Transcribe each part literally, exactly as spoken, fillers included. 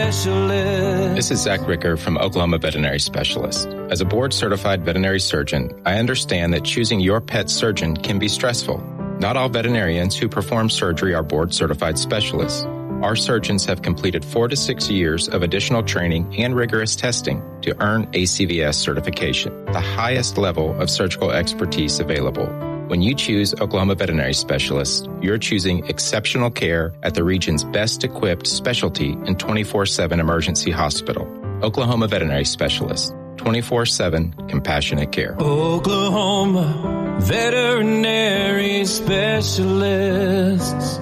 Specialist. This is Zach Ricker from Oklahoma Veterinary Specialist. As a board-certified veterinary surgeon, I understand that choosing your pet surgeon can be stressful. Not all veterinarians who perform surgery are board-certified specialists. Our surgeons have completed four to six years of additional training and rigorous testing to earn A C V S certification, the highest level of surgical expertise available. When you choose Oklahoma Veterinary Specialist, you're choosing exceptional care at the region's best equipped specialty and twenty-four seven emergency hospital. Oklahoma Veterinary Specialist, twenty-four seven compassionate care. Oklahoma Veterinary Specialists.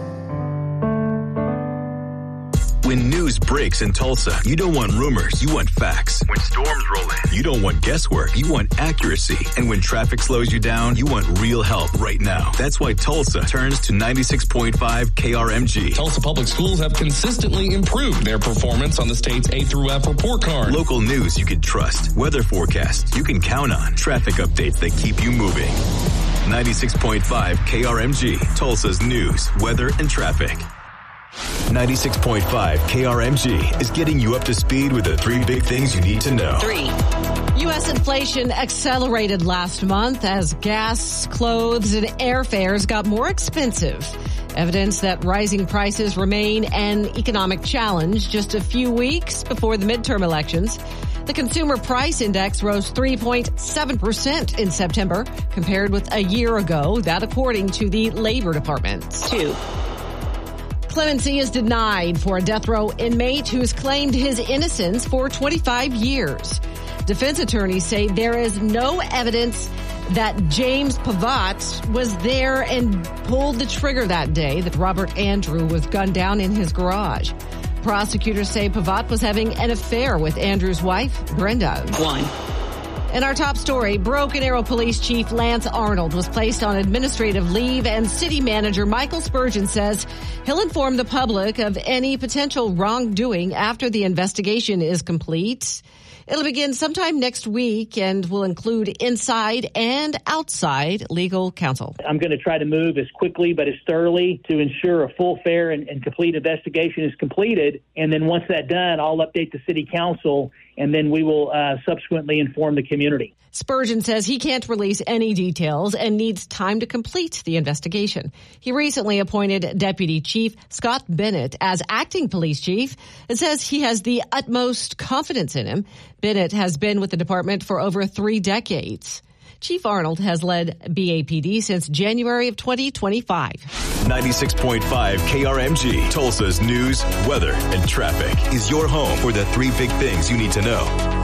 When news breaks in Tulsa, you don't want rumors, you want facts. When storms roll in, you don't want guesswork, you want accuracy. And when traffic slows you down, you want real help right now. That's why Tulsa turns to ninety-six point five K R M G. Tulsa Public Schools have consistently improved their performance on the state's A through F report card. Local news you can trust, weather forecasts you can count on, traffic updates that keep you moving. ninety-six point five K R M G, Tulsa's news, weather, and traffic. ninety-six point five K R M G is getting you up to speed with the three big things you need to know. Three. U S inflation accelerated last month as gas, clothes, and airfares got more expensive. Evidence that rising prices remain an economic challenge just a few weeks before the midterm elections. The Consumer Price Index rose three point seven percent in September compared with a year ago, that according to the Labor Department. Two. Clemency is denied for a death row inmate who's claimed his innocence for twenty-five years. Defense attorneys say there is no evidence that James Pavat was there and pulled the trigger that day that Robert Andrew was gunned down in his garage. Prosecutors say Pavat was having an affair with Andrew's wife, Brenda. One. In our top story, Broken Arrow Police Chief Lance Arnold was placed on administrative leave, and city manager Michael Spurgeon says he'll inform the public of any potential wrongdoing after the investigation is complete. It'll begin sometime next week and will include inside and outside legal counsel. I'm going to try to move as quickly but as thoroughly to ensure a full, fair, and, and complete investigation is completed. And then once that's done, I'll update the city council, and then we will uh, subsequently inform the community. Spurgeon says he can't release any details and needs time to complete the investigation. He recently appointed Deputy Chief Scott Bennett as acting police chief and says he has the utmost confidence in him. Bennett has been with the department for over three decades. Chief Arnold has led B A P D since January of twenty twenty-five. ninety-six point five K R M G, Tulsa's news, weather, and traffic is your home for the three big things you need to know.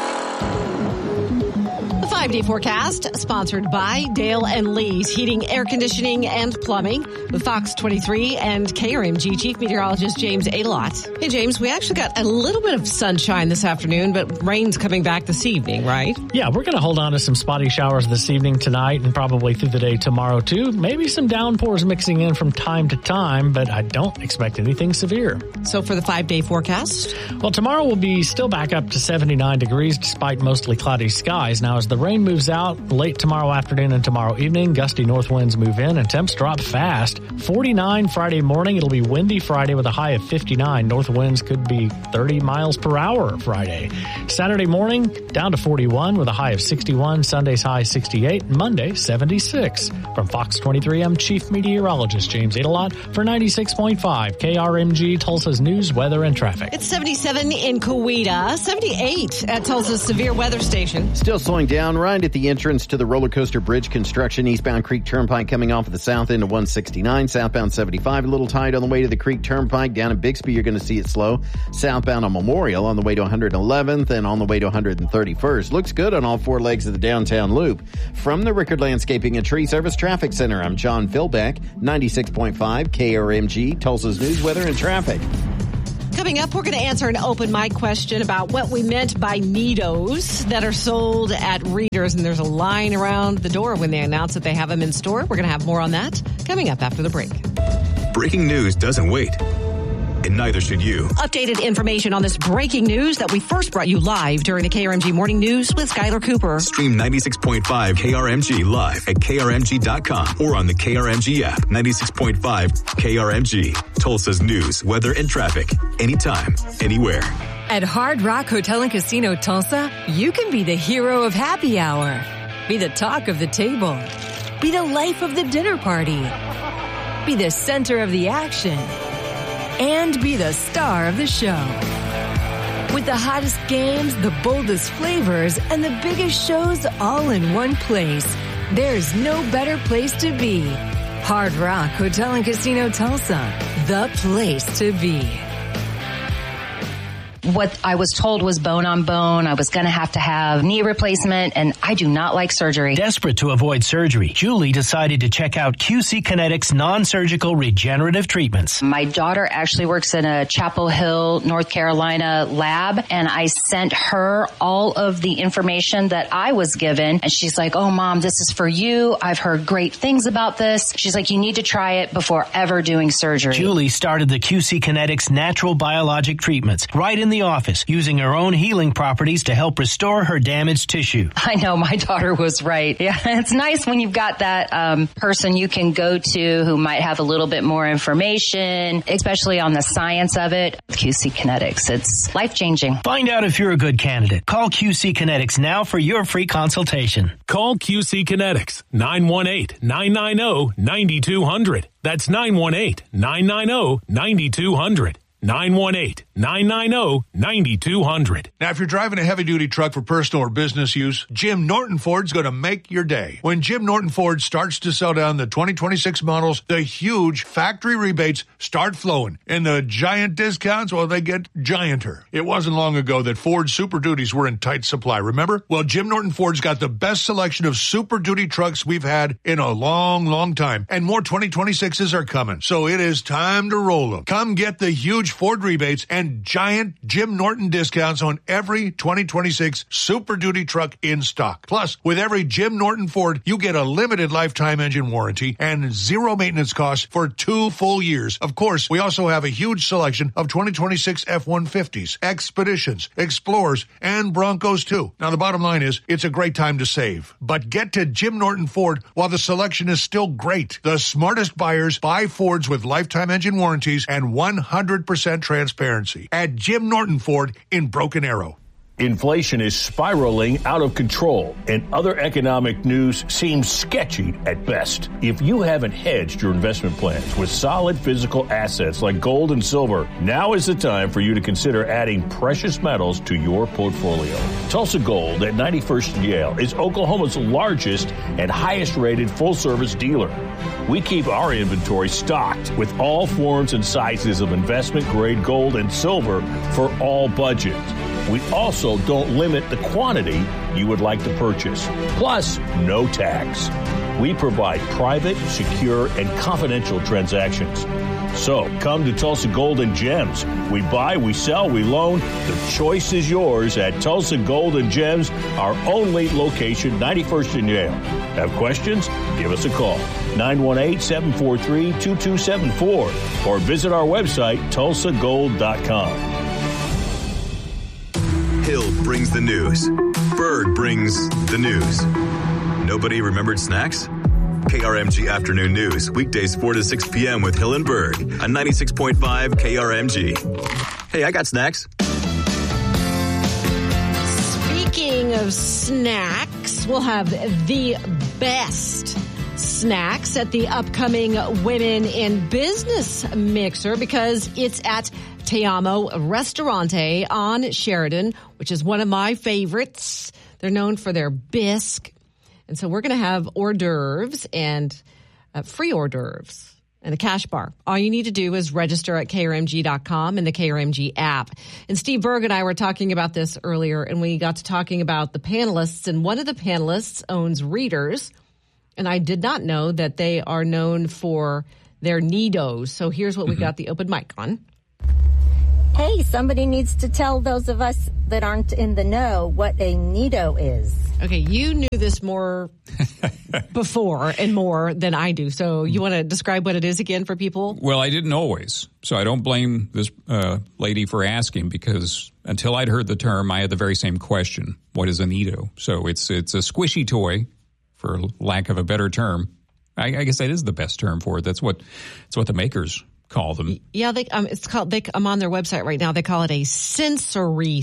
The five-day forecast, sponsored by Dale and Lee's Heating, Air Conditioning, and Plumbing, with Fox twenty-three and K R M G Chief Meteorologist James Adelot. Hey, James, we actually got a little bit of sunshine this afternoon, but rain's coming back this evening, right? Yeah, we're going to hold on to some spotty showers this evening, tonight, and probably through the day tomorrow, too. Maybe some downpours mixing in from time to time, but I don't expect anything severe. So for the five-day forecast? Well, tomorrow will be still back up to seventy-nine degrees despite mostly cloudy skies. Now, as the rain moves out late tomorrow afternoon and tomorrow evening, gusty north winds move in and temps drop fast. forty-nine Friday morning. It'll be windy Friday with a high of fifty-nine. North winds could be thirty miles per hour Friday. Saturday morning, down to forty-one with a high of sixty-one. Sunday's high sixty-eight. Monday, seventy-six. From Fox twenty-three, I'm Chief Meteorologist James Adelot for ninety-six point five K R M G, Tulsa's news, weather, and traffic. It's seventy-seven in Coweta, seventy-eight at Tulsa's severe weather station. Still slowing down right at the entrance to the roller coaster bridge construction. Eastbound Creek Turnpike coming off of the south end of one sixty-nine. Southbound seventy-five, a little tight on the way to the Creek Turnpike. Down in Bixby, you're going to see it slow. Southbound on Memorial on the way to one hundred eleventh and on the way to one hundred thirty-first. Looks good on all four legs of the downtown loop. From the Rickard Landscaping and Tree Service Traffic Center, I'm John Philbeck, ninety-six point five K R M G, Tulsa's news, weather, and traffic. Coming up, we're going to answer an open mic question about what we meant by Neatos that are sold at Readers, and there's a line around the door when they announce that they have them in store. We're going to have more on that coming up after the break. Breaking news doesn't wait. and neither should you. Updated information on this breaking news that we first brought you live during the K R M G Morning News with Skylar Cooper. Stream ninety-six point five K R M G live at K R M G dot com or on the K R M G app. ninety-six point five K R M G, Tulsa's news, weather, and traffic. Anytime, anywhere. At Hard Rock Hotel and Casino Tulsa, you can be the hero of happy hour, be the talk of the table, be the life of the dinner party, be the center of the action, and be the star of the show. With the hottest games, the boldest flavors, and the biggest shows all in one place, there's no better place to be. Hard Rock Hotel and Casino Tulsa, the place to be. What I was told was bone on bone. I was going to have to have knee replacement, and I do not like surgery. Desperate to avoid surgery, Julie decided to check out Q C Kinetics non-surgical regenerative treatments. My daughter actually works in a Chapel Hill, North Carolina lab, and I sent her all of the information that I was given, and she's like, oh, Mom, this is for you. I've heard great things about this. She's like, you need to try it before ever doing surgery. Julie started the Q C Kinetics natural biologic treatments right in the office, using her own healing properties to help restore her damaged tissue. I know, my daughter was right. Yeah, it's nice when you've got that um, person you can go to who might have a little bit more information, especially on the science of it. Q C Kinetics, it's life-changing. Find out if you're a good candidate. Call Q C Kinetics now for your free consultation. Call Q C Kinetics, nine one eight, nine nine zero, nine two zero zero. That's nine one eight, nine nine zero, nine two zero zero. nine one eight, nine nine zero, nine two zero zero. Now, if you're driving a heavy-duty truck for personal or business use, Jim Norton Ford's going to make your day. When Jim Norton Ford starts to sell down the twenty twenty-six models, the huge factory rebates start flowing. And the giant discounts, well, they get gianter. It wasn't long ago that Ford Super Duties were in tight supply, remember? Well, Jim Norton Ford's got the best selection of Super Duty trucks we've had in a long, long time. And more twenty twenty-sixes are coming. So it is time to roll them. Come get the huge Ford rebates and giant Jim Norton discounts on every twenty twenty-six Super Duty truck in stock. Plus, with every Jim Norton Ford, you get a limited lifetime engine warranty and zero maintenance costs for two full years. Of course, we also have a huge selection of twenty twenty-six F one fifties, Expeditions, Explorers, and Broncos too. Now, the bottom line is, it's a great time to save. But get to Jim Norton Ford while the selection is still great. The smartest buyers buy Fords with lifetime engine warranties and one hundred percent transparency at Jim Norton Ford in Broken Arrow. Inflation is spiraling out of control, and other economic news seems sketchy at best. If you haven't hedged your investment plans with solid physical assets like gold and silver, now is the time for you to consider adding precious metals to your portfolio. Tulsa Gold at ninety-first and Yale is Oklahoma's largest and highest-rated full-service dealer. We keep our inventory stocked with all forms and sizes of investment-grade gold and silver for all budgets. We also don't limit the quantity you would like to purchase. Plus, no tax. We provide private, secure, and confidential transactions. So, come to Tulsa Gold and Gems. We buy, we sell, we loan. The choice is yours at Tulsa Gold and Gems, our only location, ninety-first and Yale. Have questions? Give us a call, nine one eight, seven four three, two two seven four, or visit our website, tulsa gold dot com. Hill brings the news. Berg brings the news. Nobody remembered snacks? K R M G Afternoon News, weekdays four to six p.m. with Hill and Berg on ninety-six point five K R M G. Hey, I got snacks. Speaking of snacks, we'll have the best snacks at the upcoming Women in Business Mixer because it's at Te Amo Ristorante on Sheridan, which is one of my favorites. They're known for their bisque. And so we're going to have hors d'oeuvres and uh, free hors d'oeuvres and a cash bar. All you need to do is register at K R M G dot com and the K R M G app. And Steve Berg and I were talking about this earlier, and we got to talking about the panelists. And one of the panelists owns Readers, and I did not know that they are known for their Nidos. So here's what mm-hmm. we got the open mic on. Hey, somebody needs to tell those of us that aren't in the know what a nido is. Okay, you knew this more before and more than I do. So you want to describe what it is again for people? Well, I didn't always. So I don't blame this uh, lady for asking, because until I'd heard the term, I had the very same question. What is a nido? So it's it's a squishy toy, for lack of a better term. I, I guess that is the best term for it. That's what that's what the makers call them. Yeah, they, um, it's called. They, I'm on their website right now. They call it a sensory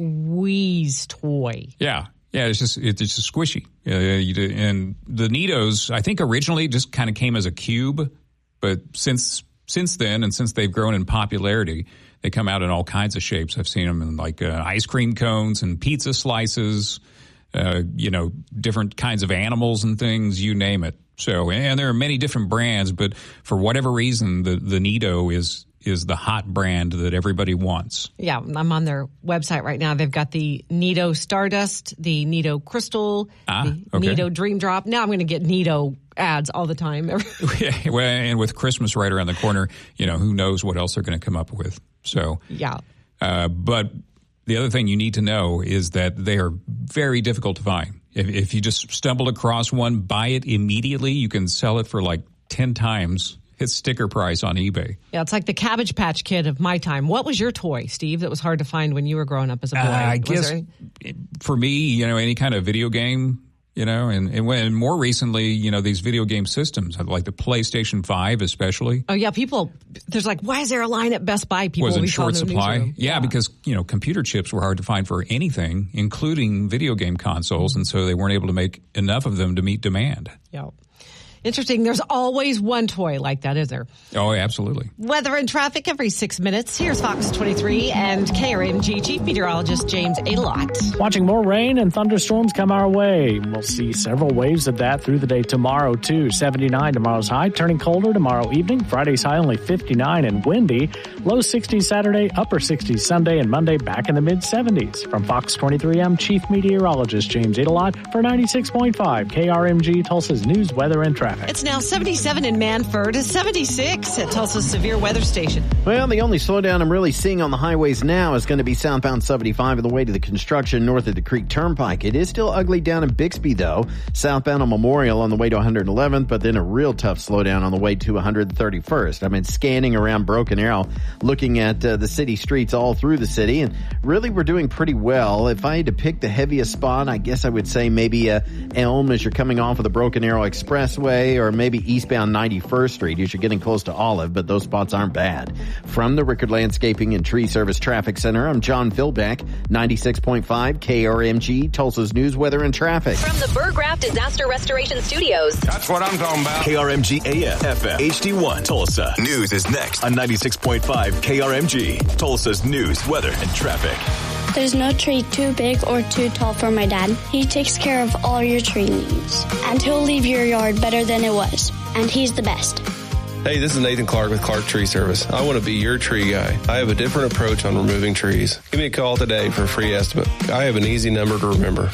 squeeze toy. Yeah, yeah. It's just it's just squishy. Uh, you do, and the Nidos, I think originally just kind of came as a cube, but since since then, and since they've grown in popularity, they come out in all kinds of shapes. I've seen them in like uh, ice cream cones and pizza slices. Uh, you know, different kinds of animals and things. You name it. So, and there are many different brands, but for whatever reason, the, the Nido is is the hot brand that everybody wants. Yeah, I'm on their website right now. They've got the Nido Stardust, the Nido Crystal, ah, the okay. Nido Dream Drop. Now I'm going to get Nido ads all the time. Well, and with Christmas right around the corner, you know, who knows what else they're going to come up with. So, yeah. Uh, but the other thing you need to know is that they are very difficult to find. If, if you just stumbled across one, buy it immediately. You can sell it for like ten times its sticker price on eBay. Yeah, it's like the Cabbage Patch Kid of my time. What was your toy, Steve, that was hard to find when you were growing up as a boy? Uh, I was guess there... for me, you know, any kind of video game, you know, and, and when more recently, you know, these video game systems, like the PlayStation five especially. Oh, yeah, people, there's like, why is there a line at Best Buy? People was in we short supply. Yeah, yeah, because, you know, computer chips were hard to find for anything, including video game consoles, and so they weren't able to make enough of them to meet demand. Yeah. Interesting. There's always one toy like that, is there? Oh, absolutely. Weather and traffic every six minutes. Here's Fox twenty-three and K R M G Chief Meteorologist James Adelot. Watching more rain and thunderstorms come our way. We'll see several waves of that through the day tomorrow, too. seventy-nine tomorrow's high, turning colder tomorrow evening. Friday's high only fifty-nine and windy. Low sixties Saturday, upper sixties Sunday, and Monday back in the mid-seventies. From Fox twenty-three, I'm Chief Meteorologist James Adelot for ninety-six point five K R M G, Tulsa's news, weather, and traffic. It's now seventy-seven in Manford, seventy-six at Tulsa's Severe Weather Station. Well, the only slowdown I'm really seeing on the highways now is going to be southbound seventy-five on the way to the construction north of the Creek Turnpike. It is still ugly down in Bixby, though. Southbound on Memorial on the way to one hundred eleventh, but then a real tough slowdown on the way to one hundred thirty-first. I've been scanning around Broken Arrow, looking at uh, the city streets all through the city, and really we're doing pretty well. If I had to pick the heaviest spot, I guess I would say maybe uh, Elm as you're coming off of the Broken Arrow Expressway, or maybe eastbound ninety-first Street as you're getting close to Olive, but those spots aren't bad. From the Rickard Landscaping and Tree Service Traffic Center, I'm John Philbeck, ninety-six point five K R M G, Tulsa's news, weather, and traffic. From the Burgraft Disaster Restoration Studios. That's what I'm talking about. K R M G A M, F M, H D one, Tulsa. News is next on ninety-six point five K R M G, Tulsa's news, weather, and traffic. There's no tree too big or too tall for my dad. He takes care of all your tree needs. And he'll leave your yard better than it was. And he's the best. Hey, this is Nathan Clark with Clark Tree Service. I want to be your tree guy. I have a different approach on removing trees. Give me a call today for a free estimate. I have an easy number to remember,